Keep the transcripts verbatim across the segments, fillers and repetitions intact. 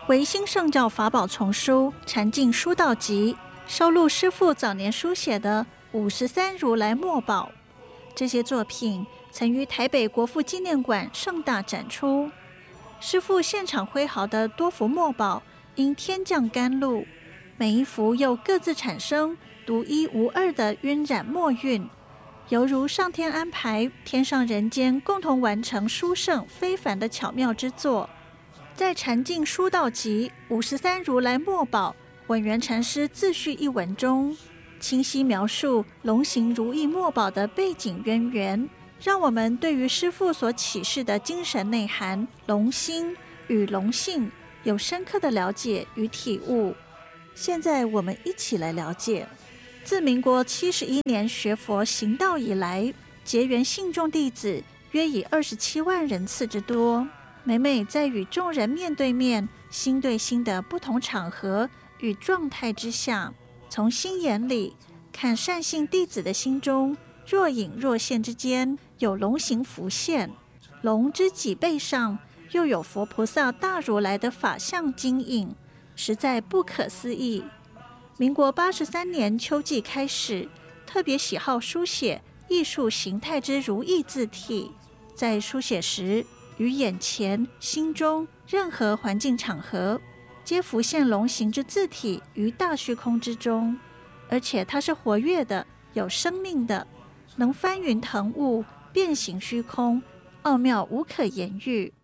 维新圣教法宝丛书《禅境书道集》收录师父早年书写的五十三如来墨宝，这些作品曾于台北国父纪念馆盛大展出。师父现场挥毫的多幅墨宝因天降甘露，每一幅又各自产生独一无二的晕染墨韵，犹如上天安排天上人间共同完成殊胜非凡的巧妙之作。在《禅境书道集》五十三如来墨宝稳元禅师自序一文中，清晰描述龙行如意墨宝的背景渊源，让我们对于师父所启示的精神内涵龙心与龙性有深刻的了解与体悟。现在我们一起来了解，自民国七十一年学佛行道以来，结缘信众弟子约以二十七万人次之多。每每在与众人面对面、心对心的不同场合与状态之下，从心眼里看善信弟子的心中，若隐若现之间有龙形浮现，龙之脊背上又有佛菩萨大如来的法相晶映，实在不可思议。民国八十三年秋季开始，特别喜好书写艺术形态之如意字体，在书写时于眼前、心中任何环境场合，皆浮现龙形之字体于大虚空之中，而且它是活跃的、有生命的，能翻云腾雾、变形虚空，奥妙无可言喻。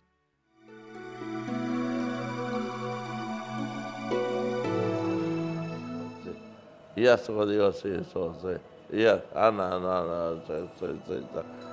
いや、そこでよし、そうせ。いや、あな、あな、あな、それ、それ、それ、